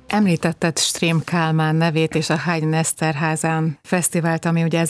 Említetted Strém Kálmán nevét és a Haydn Eszterházán fesztivált, ami ugye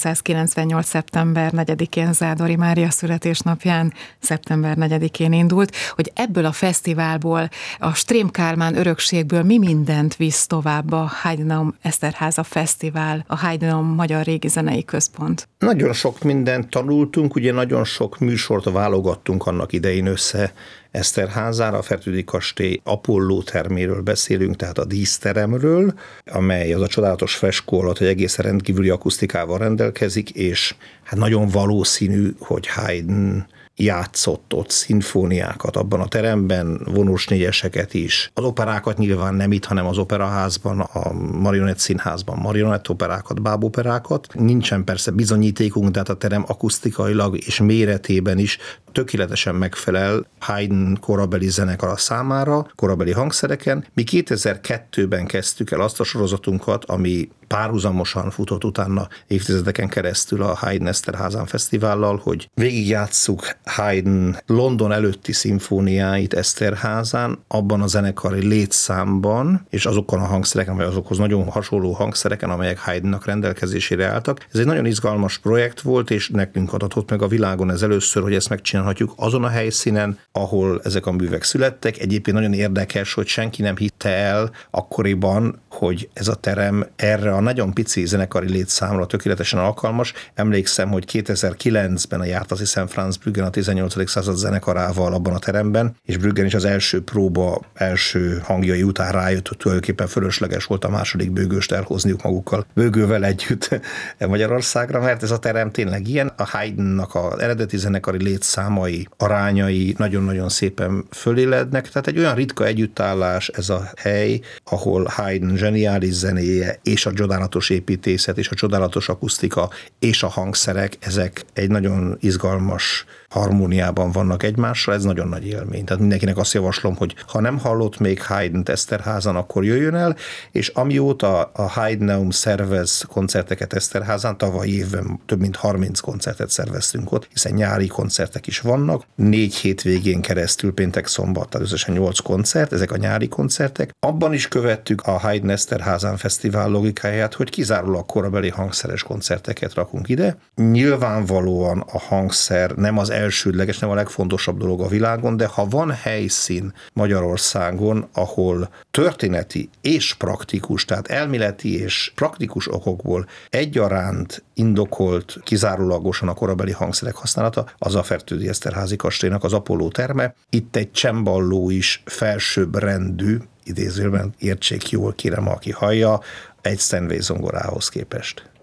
1998. szeptember 4-én Zádori Mária születésnapján szeptember 4-én indult, hogy ebből a fesztiválból, a Strém Kálmán örökségből mi mindent visz tovább a Haydn Eszterháza Fesztivál, a Haydn Magyar Régi Zenei Központ? Nagyon sok mindent tanultunk, ugye nagyon sok műsort válogattunk annak idején össze Eszterházára, a Fertődi kastély Apolló terméről beszélünk, tehát a díszteremről, amely az a csodálatos freskó alatt, hogy egészen rendkívüli akusztikával rendelkezik, és hát nagyon valószínű, hogy Haydn játszott ott szimfóniákat abban a teremben, vonós négyeseket is. Az operákat nyilván nem itt, hanem az operaházban, a Marionett Színházban marionettoperákat, báboperákat. Nincsen persze bizonyítékunk, de hát a terem akusztikailag és méretében is tökéletesen megfelel Haydn korabeli zenekara számára, korabeli hangszereken. Mi 2002-ben kezdtük el azt a sorozatunkat, ami párhuzamosan futott utána évtizedeken keresztül a Haydn Eszterházán Fesztivállal, hogy végigjátsszuk Haydn London előtti szimfóniáit Eszterházán, abban a zenekari létszámban, és azokon a hangszereken, vagy azokhoz nagyon hasonló hangszereken, amelyek Haydnnak rendelkezésére álltak. Ez egy nagyon izgalmas projekt volt, és nekünk adatott meg a világon ez először, hogy ezt megcsinálhatjuk azon a helyszínen, ahol ezek a művek születtek. Egyébként nagyon érdekes, hogy senki nem hitte el akkoriban, hogy ez a terem erre a nagyon pici zenekari létszámra tökéletesen alkalmas. Emlékszem, hogy 2009-ben járt, azt hiszem, Franz Brüggen a 18. század zenekarával abban a teremben, és Brüggen is az első próba, első hangjai után rájött, hogy tulajdonképpen fölösleges volt a második bőgőst elhozniuk magukkal bőgővel együtt Magyarországra, mert ez a terem tényleg ilyen. A Haydnnak az eredeti zenekari létszámai, arányai nagyon-nagyon szépen fölélednek, tehát egy olyan ritka együttállás ez a hely, ahol Haydn zseniális zenéje és a csodálatos építészet és a csodálatos akusztika és a hangszerek, ezek egy nagyon izgalmas harmóniában vannak egymással, ez nagyon nagy élmény. Tehát mindenkinek azt javaslom, hogy ha nem hallott még Haydnt Eszterházán, akkor jöjjön el, és amióta a Haydneum szervez koncerteket Eszterházán, tavaly évben több mint 30 koncertet szerveztünk ott, hiszen nyári koncertek is vannak, 4 hétvégén keresztül, péntek, szombat, tehát összesen 8 koncert, ezek a nyári koncertek. Abban is követtük a Haydn Eszterházán Fesztivál logikáját, hogy kizárólag korabeli hangszeres koncerteket rakunk ide. Nyilvánvalóan a hangszer nem az elsődleges, nem a legfontosabb dolog a világon, de ha van helyszín Magyarországon, ahol történeti és praktikus, tehát elméleti és praktikus okokból egyaránt indokolt kizárólagosan a korabeli hangszerek használata, az a Fertődi Eszterházi kastélynak az Apolló terme. Itt egy cemballó is felsőbb rendű, idézőben értsék jól, kérem, aki hallja, egy Steinway zongorához képest.